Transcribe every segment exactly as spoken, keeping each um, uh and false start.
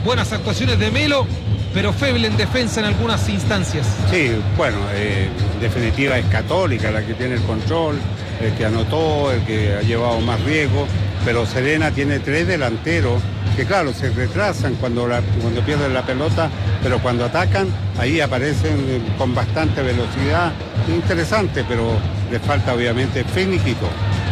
buenas actuaciones de Melo, pero feble en defensa en algunas instancias. Sí, bueno, eh, en definitiva es Católica la que tiene el control, el que anotó, el que ha llevado más riesgo, pero Serena tiene tres delanteros que claro, se retrasan cuando, la, cuando pierden la pelota, pero cuando atacan, ahí aparecen con bastante velocidad. Interesante, pero les falta obviamente finiquito.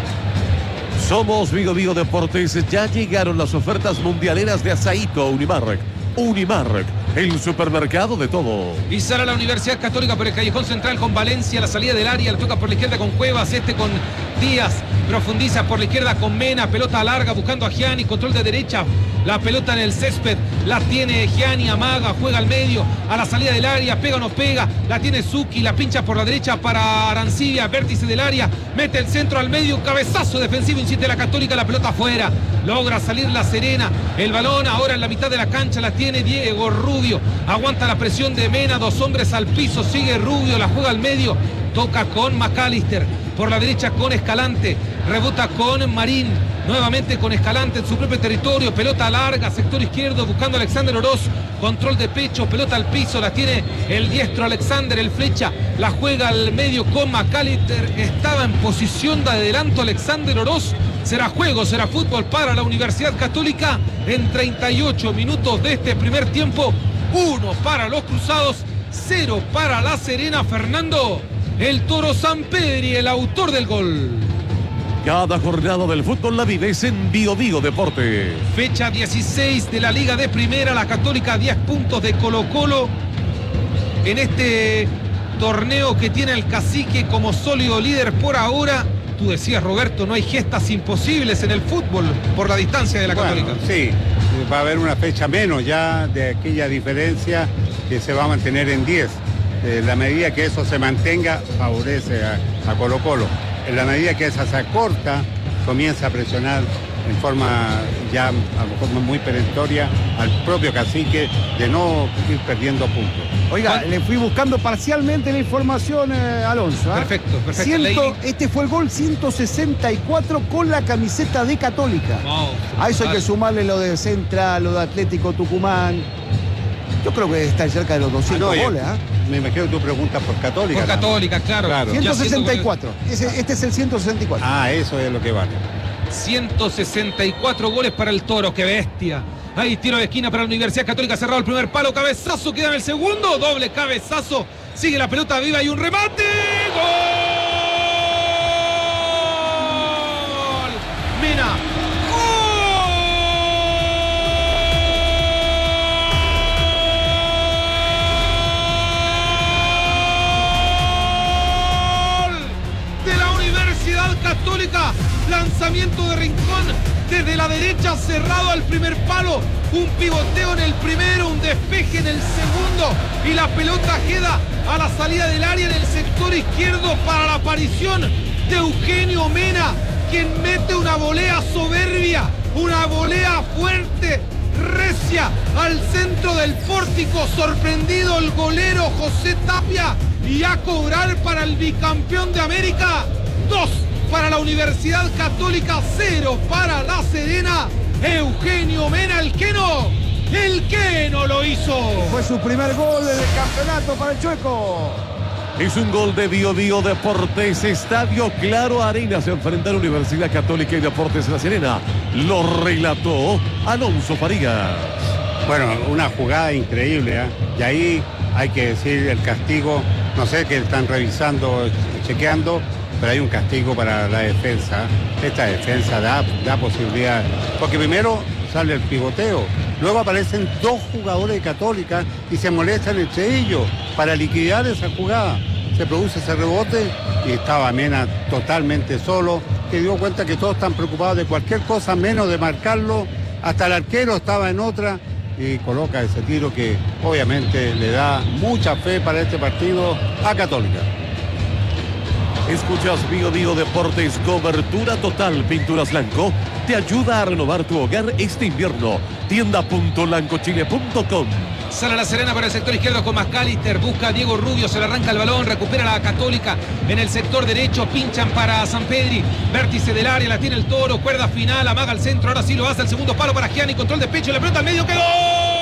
Somos Vigo Vigo Deportes. Ya llegaron las ofertas mundialeras de Asaíto Unimark. Unimark, el supermercado de todo. Y sale la Universidad Católica por el callejón central con Valencia, la salida del área, le toca por la izquierda con Cuevas, este con Díaz, profundiza por la izquierda con Mena, pelota larga buscando a Gianni, control de derecha, la pelota en el césped, la tiene Gianni, amaga, juega al medio, a la salida del área, pega o no pega, la tiene Zucchi, la pincha por la derecha para Arancibia, vértice del área, mete el centro al medio, cabezazo defensivo, insiste la Católica, la pelota afuera, logra salir la Serena, el balón ahora en la mitad de la cancha, la tiene Diego Rubio, aguanta la presión de Mena, dos hombres al piso, sigue Rubio, la juega al medio, toca con McAllister, por la derecha con Escalante, rebota con Marín, nuevamente con Escalante en su propio territorio, pelota larga, sector izquierdo, buscando a Alexander Oroz, control de pecho, pelota al piso, la tiene el diestro Alexander, el flecha, la juega al medio con McAllister, estaba en posición de adelanto Alexander Oroz, será juego, será fútbol para la Universidad Católica en treinta y ocho minutos de este primer tiempo, uno para los Cruzados, cero para la Serena. Fernando, el Toro Sampedri, el autor del gol. Cada jornada del fútbol la vives en Vigo Vigo Deporte. Fecha dieciséis de la Liga de Primera, la Católica diez puntos de Colo Colo en este torneo que tiene el Cacique como sólido líder por ahora. Tú decías, Roberto, no hay gestas imposibles en el fútbol por la distancia de la Católica. Bueno, sí, va a haber una fecha menos ya de aquella diferencia que se va a mantener en diez. En la medida que eso se mantenga, favorece a, a Colo Colo. En la medida que esa se acorta, comienza a presionar en forma ya a lo mejor muy perentoria al propio Cacique de no ir perdiendo puntos. Oiga, le fui buscando parcialmente la información, eh, Alonso. ¿eh? Perfecto, perfecto. Ciento, este fue el gol ciento sesenta y cuatro con la camiseta de Católica. Wow, a eso hay que sumarle lo de Central, lo de Atlético Tucumán. Yo creo que está cerca de los doscientos ah, no, goles. ¿eh? Me imagino que tú preguntas por Católica. Por Católica, claro. claro. ciento sesenta y cuatro. Ese, este es el ciento sesenta y cuatro. Ah, eso es lo que vale. ciento sesenta y cuatro goles para el Toro, qué bestia. Ahí tiro de esquina para la Universidad Católica, cerrado el primer palo, cabezazo, queda en el segundo, doble cabezazo, sigue la pelota viva y un remate. ¡Gol! Mena. Católica, lanzamiento de Rincón desde la derecha, cerrado al primer palo, un pivoteo en el primero, un despeje en el segundo y la pelota queda a la salida del área en el sector izquierdo para la aparición de Eugenio Mena, quien mete una volea soberbia, una volea fuerte, recia al centro del pórtico, sorprendido el golero José Tapia y a cobrar para el bicampeón de América. Dos para la Universidad Católica, cero para la Serena. Eugenio Mena, el Queno, el Queno lo hizo. Fue su primer gol del campeonato para el Chueco. Es un gol de Vigo Vigo Deportes, Estadio Claro Arena, se enfrenta a la Universidad Católica y Deportes La Serena. Lo relató Alonso Farías. Bueno, una jugada increíble, ¿eh? Y ahí hay que decir el castigo, no sé qué están revisando, chequeando, pero hay un castigo para la defensa. Esta defensa da, da posibilidad, porque primero sale el pivoteo, luego aparecen dos jugadores de Católica y se molestan entre ellos para liquidar esa jugada. Se produce ese rebote y estaba Mena totalmente solo, que dio cuenta que todos están preocupados de cualquier cosa menos de marcarlo. Hasta el arquero estaba en otra y coloca ese tiro que obviamente le da mucha fe para este partido a Católica. Escuchas Vigo Vigo Deportes, cobertura total. Pinturas Blanco te ayuda a renovar tu hogar este invierno. tienda punto lancochile punto com. Sale la Serena para el sector izquierdo con McAllister, busca a Diego Rubio, se le arranca el balón, recupera la Católica en el sector derecho, pinchan para Sampedri, vértice del área, la tiene el Toro, cuerda final, amaga al centro, ahora sí lo hace el segundo palo para Gianni, control de pecho, la pelota al medio, ¡quedó!